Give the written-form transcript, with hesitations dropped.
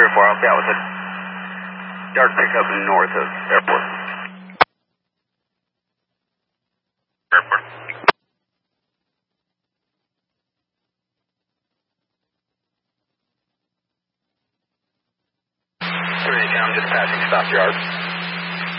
4, I'll be out with a yard pickup north of airport. Airport. I'm just passing stop yard.